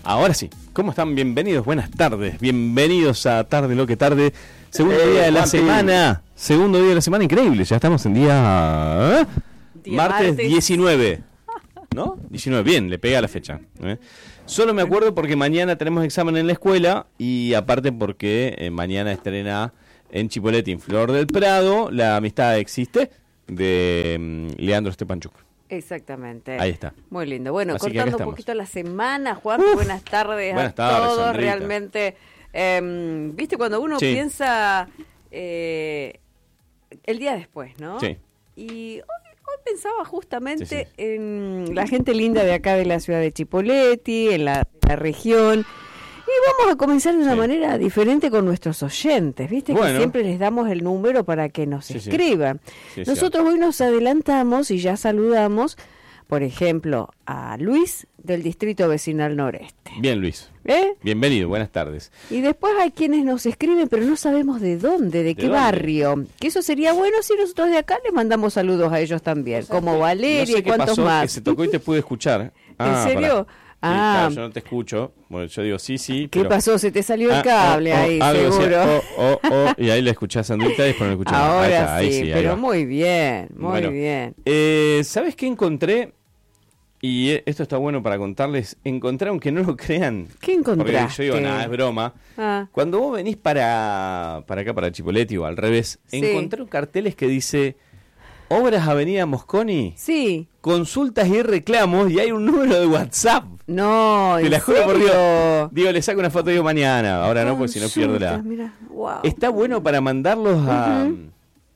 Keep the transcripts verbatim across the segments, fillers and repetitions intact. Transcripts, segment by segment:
Ahora sí, ¿cómo están? Bienvenidos, buenas tardes, bienvenidos a Tarde lo que tarde, segundo eh, día de la Juanpi. semana, segundo día de la semana, increíble, ya estamos en día, ¿eh? día martes, martes diecinueve, ¿no? diecinueve, bien, le pegué a la fecha, ¿eh? Solo me acuerdo porque mañana tenemos examen en la escuela y aparte porque eh, mañana estrena en Chipoleti, en Flor del Prado, La amistad existe, de um, Leandro Stepanchuk. Exactamente. Ahí está. Muy lindo. Bueno, Así cortando un poquito la semana, Juan, Uf, buenas tardes buenas a tardes, todos. Sandrita. Realmente, eh, viste, cuando uno sí. piensa eh, el día después, ¿no? Sí. Y hoy, hoy pensaba justamente sí, sí. en la gente linda de acá de la ciudad de Chipoleti, en la, la región. Y vamos a comenzar de una sí. manera diferente con nuestros oyentes, ¿viste? Bueno. Que siempre les damos el número para que nos sí, escriban. Sí. Sí, Nosotros hoy nos adelantamos y ya saludamos, por ejemplo, a Luis del Distrito Vecinal Noreste. Bien, Luis. ¿Eh? Bienvenido, buenas tardes. Y después hay quienes nos escriben, pero no sabemos de dónde, de, ¿De qué dónde? barrio. Que eso sería bueno si nosotros de acá les mandamos saludos a ellos también, o sea, como Valeria no sé y cuántos pasó, más. Que se tocó y te pude escuchar. Ah, ¿en serio? Para. Ah, sí, claro, yo no te escucho. Bueno, yo digo sí, sí. ¿Qué pero... pasó? Se te salió el ah, cable oh, oh, ahí, algo seguro. Decía, oh, oh, oh, y ahí le escuché a Sandrita y después no le escuché Ahora ahí está, sí, ahí sí, pero ahí muy bien, muy bueno, bien. Eh, ¿Sabes qué encontré? Y esto está bueno para contarles. Encontré, aunque no lo crean. ¿Qué encontraste? Porque yo digo, nada, es broma. Ah. Cuando vos venís para, para acá, para Chipoleti o al revés, sí. encontré carteles que dice... Obras Avenida Mosconi. Sí. Consultas y reclamos y hay un número de WhatsApp. No, Te ¿en la juro serio? por Dios. Digo, le saco una foto digo mañana. Ahora no, porque si no pierdo la. Mira, wow. Está bueno para mandarlos a uh-huh.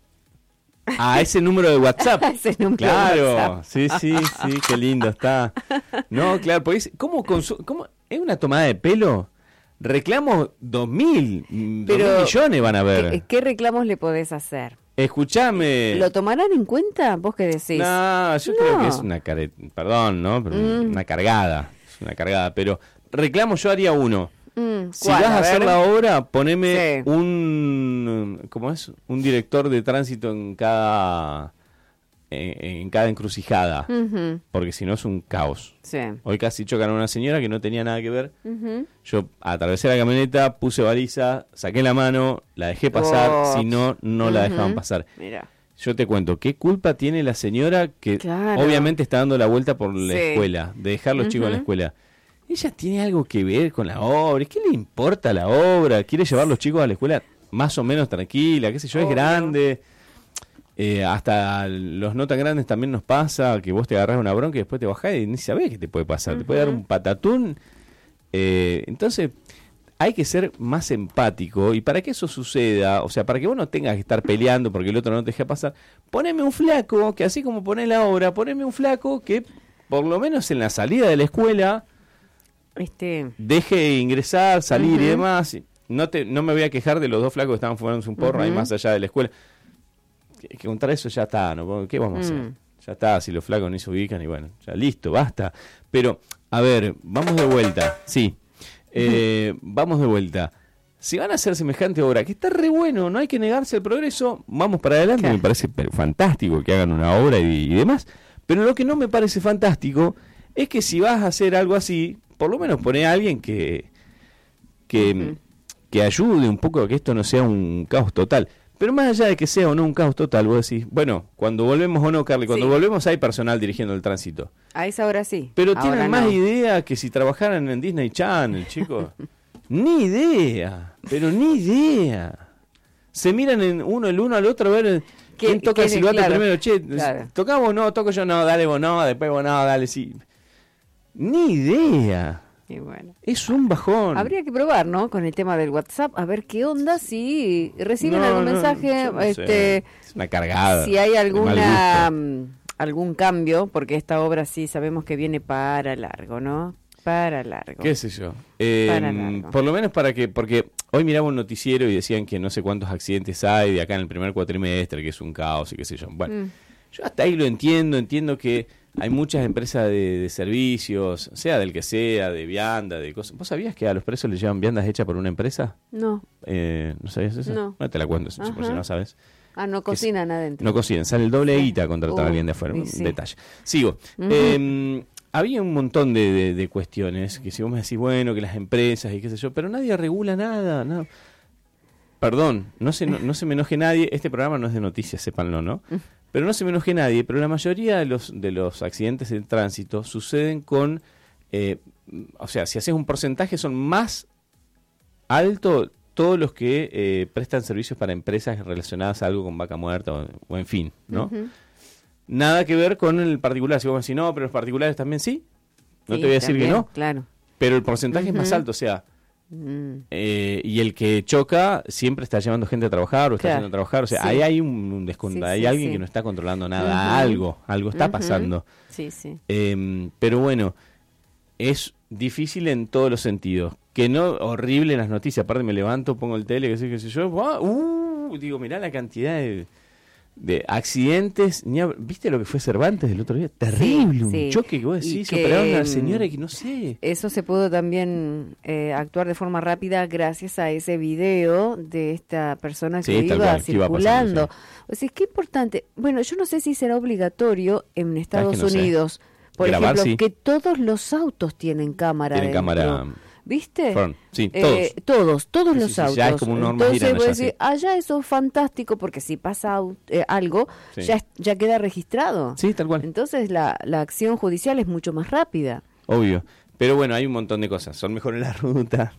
a ese número de WhatsApp. ese número claro, de WhatsApp. sí, sí, sí, qué lindo está. No, claro, porque es, ¿cómo, consu- cómo es una tomada de pelo? Reclamos dos mil, dos mil millones van a ver. ¿Qué, qué reclamos le podés hacer? Escuchame. ¿Lo tomarán en cuenta? ¿Vos qué decís? No, yo no. creo que es una care... perdón, ¿no? Pero mm. una cargada, es una cargada, pero reclamo yo haría uno. Mm, si vas a, a hacer la obra, poneme sí. un ¿cómo es? Un director de tránsito en cada en, en cada encrucijada, uh-huh. porque si no es un caos. Sí. Hoy casi chocan a una señora que no tenía nada que ver. Uh-huh. Yo atravesé la camioneta, puse baliza, saqué la mano, la dejé pasar, oh. si no, no uh-huh. la dejaban pasar. Mira. Yo te cuento, ¿qué culpa tiene la señora que claro. obviamente está dando la vuelta por la sí. escuela, de dejar los uh-huh. chicos en la escuela? Ella tiene algo que ver con la obra. ¿Qué le importa la obra? ¿Quiere llevar los chicos a la escuela más o menos tranquila? ¿Qué sé yo? Es Obvio. grande. Eh, hasta los no tan grandes también nos pasa que vos te agarrás una bronca y después te bajás y ni sabés qué te puede pasar. Uh-huh. Te puede dar un patatún. Eh, entonces, hay que ser más empático. Y para que eso suceda, o sea, para que vos no tengas que estar peleando porque el otro no te deja pasar, poneme un flaco, que así como ponés la obra, poneme un flaco que por lo menos en la salida de la escuela este... deje ingresar, salir uh-huh. y demás. No, te, no me voy a quejar de los dos flacos que estaban fumándose un porro uh-huh. ahí más allá de la escuela. Que, que contra eso ya está, ¿no? ¿Qué vamos a hacer? Mm. Ya está, si los flacos ni se ubican y bueno, ya listo, basta. Pero, a ver, vamos de vuelta, sí, eh, uh-huh. vamos de vuelta. Si van a hacer semejante obra, que está re bueno, no hay que negarse el progreso, vamos para adelante, claro. Me parece fantástico que hagan una obra y, y demás, pero lo que no me parece fantástico es que si vas a hacer algo así, por lo menos poné a alguien que, que, uh-huh. que ayude un poco a que esto no sea un caos total. Pero más allá de que sea o no un caos total, vos decís, bueno, cuando volvemos o no, Carly, cuando sí. volvemos hay personal dirigiendo el tránsito. A esa hora sí. Pero ahora tienen no. más idea que si trabajaran en Disney Channel, chicos. Ni idea, pero ni idea. Se miran en uno el uno al otro a ver quién toca el silbato claro, primero. Che, claro. ¿tocamos o no? ¿Toco yo? No, dale vos no, después vos no, dale sí. Ni idea. Y bueno. Es un bajón. Habría que probar, ¿no? Con el tema del WhatsApp, a ver qué onda, si reciben no, algún no, mensaje, no este, sé. Es una cargada. Si hay alguna algún cambio, porque esta obra sí sabemos que viene para largo, ¿no? Para largo. ¿Qué sé yo? Eh, para largo. Por lo menos para que, porque hoy miraba un noticiero y decían que no sé cuántos accidentes hay de acá en el primer cuatrimestre, que es un caos y qué sé yo. Bueno, mm. yo hasta ahí lo entiendo, entiendo que hay muchas empresas de, de servicios, sea del que sea, de vianda, de cosas. ¿Vos sabías que a los presos les llevan viandas hechas por una empresa? No. Eh, ¿No sabías eso? No. No te la cuento, por si no sabes. Ah, no cocinan adentro. No cocinan, sale el doble de guita contratar uh, a alguien de afuera. Un sí. detalle. Sigo. Uh-huh. Eh, había un montón de, de, de cuestiones que si vos me decís, bueno, que las empresas y qué sé yo, pero nadie regula nada, nada. Perdón, no se, no, no se me enoje nadie, este programa no es de noticias, sépanlo, ¿no? Pero no se me enoje nadie, pero la mayoría de los, de los accidentes de tránsito suceden con, eh, o sea, si haces un porcentaje son más altos todos los que eh, prestan servicios para empresas relacionadas a algo con vaca muerta o, o en fin, ¿no? Uh-huh. Nada que ver con el particular. Si vos me decís, no, pero los particulares también sí. No sí, te voy a decir también, que no. Claro. Pero el porcentaje uh-huh. es más alto. O sea, uh-huh. eh, y el que choca siempre está llevando gente a trabajar o está claro. haciendo a trabajar. O sea, sí. ahí hay un, un desconto. Sí, hay sí, alguien sí. que no está controlando nada. Uh-huh. Algo. Algo está uh-huh. pasando. Sí, sí. Eh, pero bueno, es difícil en todos los sentidos. Que no, horrible en las noticias. Aparte me levanto, pongo el tele, qué sé, qué sé yo. Uh, digo, mirá la cantidad de... de accidentes, ni hab... ¿viste lo que fue Cervantes del otro día? Terrible, sí, un sí. choque que vos decís, que, operaron a una señora que no sé. Eso se pudo también eh, actuar de forma rápida gracias a ese video de esta persona que sí, iba cual, circulando. Iba pasando, sí. O sea, es que importante. Bueno, yo no sé si será obligatorio en Estados no Unidos, sé. por Grabar, ejemplo, sí. que todos los autos tienen cámara. Tienen dentro. cámara. ¿Viste? Front. Sí, todos. Eh, todos, todos sí, los sí, autos. Ya es como un norma Entonces, allá, decir, sí. allá eso es fantástico porque si pasa eh, algo, sí. ya, ya queda registrado. Sí, tal cual. Entonces la, la acción judicial es mucho más rápida. Obvio. Pero bueno, hay un montón de cosas. Son mejores las rutas.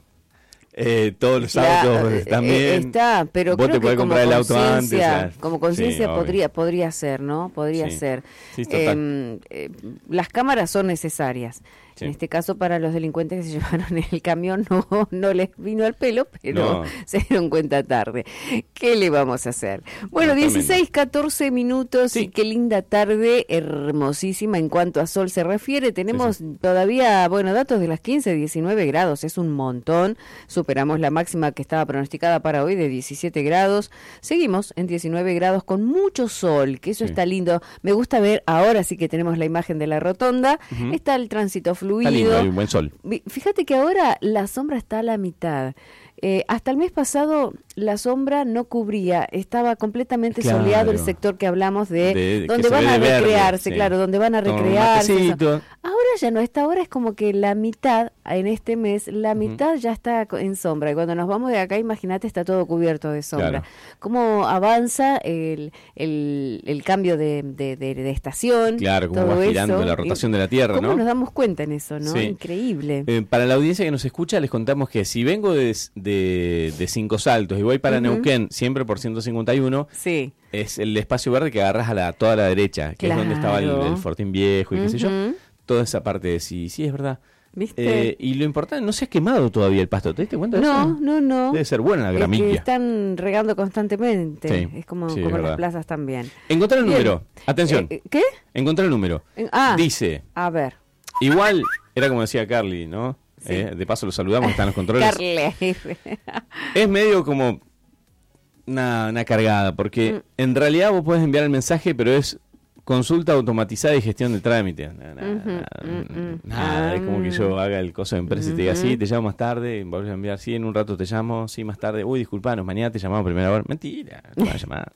Eh, todos los la, autos eh, también. Está, pero vos creo te podés que como comprar el auto antes. O sea, como conciencia sí, podría, podría ser, ¿no? Podría sí. ser. Sí, total. Eh, eh, las cámaras son necesarias. Sí. En este caso, para los delincuentes que se llevaron el camión, no, no les vino al pelo, pero no. se dieron cuenta tarde. ¿Qué le vamos a hacer? Bueno, no, dieciséis, catorce minutos sí. y qué linda tarde, hermosísima en cuanto a sol se refiere. Tenemos sí, sí. todavía, bueno, datos de las quince, diecinueve grados, es un montón. Superamos la máxima que estaba pronosticada para hoy de diecisiete grados. Seguimos en diecinueve grados con mucho sol, que eso sí. está lindo. Me gusta ver, ahora sí que tenemos la imagen de la rotonda, uh-huh. está el tránsito fluido. Está lindo, hay un buen sol. Fíjate que ahora la sombra está a la mitad. Eh, hasta el mes pasado la sombra no cubría, estaba completamente claro. soleado el sector que hablamos de, de donde van a recrearse, verde, claro, sí. donde van a recrearse. Ahora ya no está, ahora es como que la mitad, en este mes, la mitad uh-huh. ya está en sombra. Y cuando nos vamos de acá, imagínate, está todo cubierto de sombra. Claro. Cómo avanza el, el, el cambio de, de, de, de estación. Claro, cómo va girando eso. La rotación de la Tierra, ¿Cómo ¿no? nos damos cuenta en eso, no? Sí. Increíble. Eh, para la audiencia que nos escucha, les contamos que si vengo de, de, de Cinco Saltos y voy para uh-huh. Neuquén, siempre por ciento cincuenta y uno, sí. es el espacio verde que agarras a la, toda la derecha, que claro. es donde estaba el, el Fortín Viejo y uh-huh. qué sé yo. Toda esa parte de sí, sí, es verdad. ¿Viste? Eh, y lo importante, no se ha quemado todavía el pasto. ¿Te diste cuenta de no, eso? No, no, no. Debe ser buena la gramilla. Es que están regando constantemente. Sí, es como, sí, como es las plazas también. Encontrar el Bien. número. Atención. Eh, ¿Qué? Encontrar el número. Ah, dice. A ver. Igual, era como decía Carly, ¿no? Sí. Eh, de paso lo saludamos, están los controles. Carly. Es medio como una, una cargada, porque mm. en realidad vos podés enviar el mensaje, pero es consulta automatizada y gestión de trámite. Nada, nada, uh-huh, nada, uh-uh. nada. Es como que yo haga el coso de empresa uh-huh. y te diga, sí, te llamo más tarde, volvés a enviar, sí, en un rato te llamo, sí, más tarde, uy, disculpanos, mañana te llamamos a primera hora. Mentira, no me van a llamar.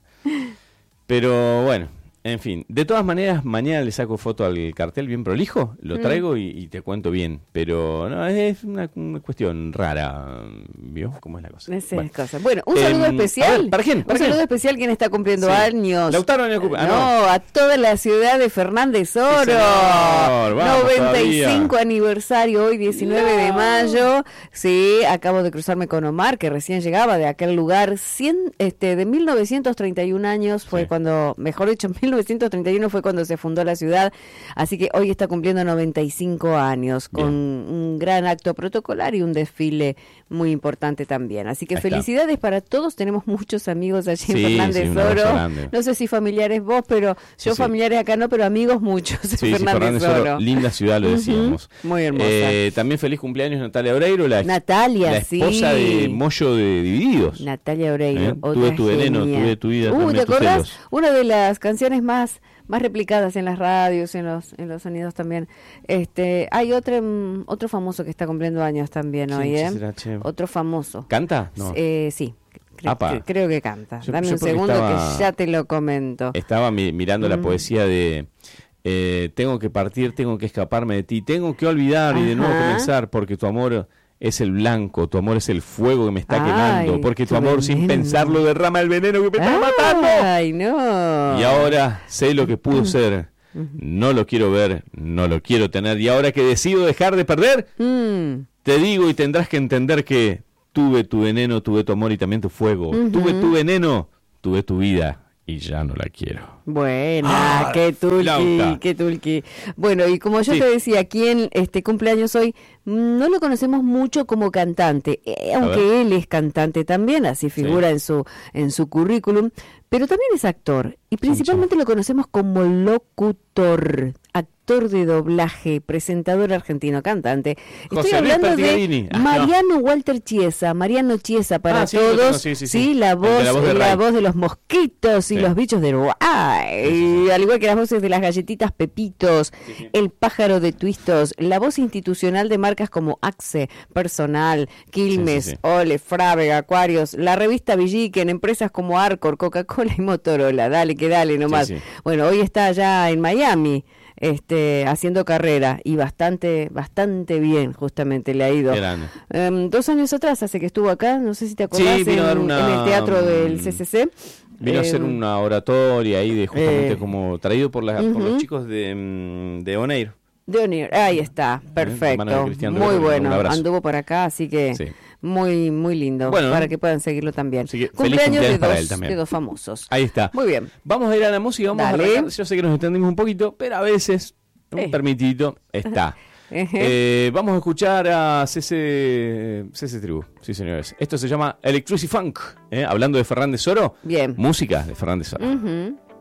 Pero bueno, en fin, de todas maneras, mañana le saco foto al cartel bien prolijo, lo traigo mm. y, y te cuento bien. Pero no, es una, una cuestión rara, ¿vio? ¿Cómo es la cosa? Esa bueno. cosa. Bueno, un saludo eh, especial. Ver, ¿Para quién? ¿Para un quién? saludo especial quien está cumpliendo sí. años. Lautaro no, ah, no, a toda la ciudad de Fernández Oro. Señor, vamos, noventa y cinco todavía. Aniversario, hoy diecinueve no. de mayo. Sí, acabo de cruzarme con Omar, que recién llegaba de aquel lugar. cien, este, de mil novecientos treinta y un años fue sí. cuando, mejor dicho, mil novecientos treinta y uno fue cuando se fundó la ciudad, así que hoy está cumpliendo noventa y cinco años, con Bien. un gran acto protocolar y un desfile muy importante también. Así que Ahí felicidades está. para todos, tenemos muchos amigos allí sí, en Fernández sí, Oro, no sé si familiares vos, pero yo sí, familiares acá no, pero amigos muchos en sí, Fernández, sí, Fernández Oro. Linda ciudad, lo decíamos. Uh-huh. Muy hermosa. Eh, también feliz cumpleaños Natalia Oreiro, la, Natalia, la esposa sí. de Moyo de Divididos. Natalia Oreiro, ¿Eh? otra Tuve tu veneno, genia. tuve tu vida, uh, ¿te acordás? Celos. Una de las canciones más más replicadas en las radios, en los en los sonidos también. Este, hay otro um, otro famoso que está cumpliendo años también sí, hoy, ¿eh? Será, otro famoso. ¿Canta? No. Eh, sí. Cre- cre- creo que canta. Yo, Dame yo un segundo estaba, que ya te lo comento. Estaba mi, mirando mm. la poesía de eh, tengo que partir, tengo que escaparme de ti, tengo que olvidar Ajá. y de nuevo comenzar, porque tu amor es el blanco, tu amor es el fuego que me está Ay, quemando, porque tu amor veneno. sin pensarlo derrama el veneno que me está matando. Ay, no. Y ahora sé lo que pudo ser, no lo quiero ver, no lo quiero tener, y ahora que decido dejar de perder, mm. te digo y tendrás que entender que tuve tu veneno, tuve tu amor y también tu fuego, uh-huh. tuve tu veneno, tuve tu vida. Y ya no la quiero. Buena, ah, qué tulqui, qué tulqui. Bueno, y como yo sí. te decía, quien este cumpleaños hoy, no lo conocemos mucho como cantante, eh, aunque él es cantante también, así figura sí. en su en su currículum, pero también es actor, y principalmente lo conocemos como locutor, actor de doblaje, presentador argentino, cantante. Estoy José hablando de ah, Mariano no. Walter Chiesa, Mariano Chiesa para ah, sí, no, todos, sí, sí, sí. sí, la voz, la voz de, la voz de los mosquitos y sí. los bichos de Uruguay, sí, sí, sí. al igual que las voces de las galletitas Pepitos, sí, sí. el pájaro de Twistos, la voz institucional de marcas como Axe, Personal, Quilmes, sí, sí, sí. Ole, Frávega, Aquarios, la revista Villiquen, empresas como Arcor, Coca-Cola y Motorola. Dale que dale nomás. Sí, sí. Bueno, hoy está allá en Miami. Este, haciendo carrera y bastante bastante bien, justamente le ha ido. Um, dos años atrás hace que estuvo acá, no sé si te acordás, sí, vino en, a dar una, en el teatro del C C C. Vino eh, a hacer una oratoria ahí, de justamente eh, como traído por, la, uh-huh. por los chicos de, de Oneir. De Oneir, ahí está, perfecto. Muy bueno, anduvo por acá, así que... Sí. Muy, muy lindo, bueno, para que puedan seguirlo también. Que cumpleaños, cumpleaños de, para dos, él también. de dos famosos. Ahí está. Muy bien. Vamos a ir a la música, vamos Dale. a arrancar. Yo sé que nos extendimos un poquito, pero a veces, un eh. permitito, está. eh, vamos a escuchar a C C, C C Tribu, sí señores. Esto se llama Electricity Funk, ¿eh? Hablando de Fernández Soro. Bien. Música de Fernández Soro. Uh-huh.